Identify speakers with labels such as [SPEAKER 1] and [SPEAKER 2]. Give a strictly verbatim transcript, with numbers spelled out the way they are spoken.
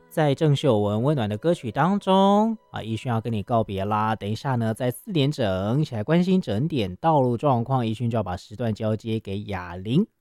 [SPEAKER 1] 在郑秀文温暖的歌曲当中啊，奕迅要跟你告别啦。等一下呢，在四点整一起来关心整点道路状况，奕迅就要把时段交接给雅玲。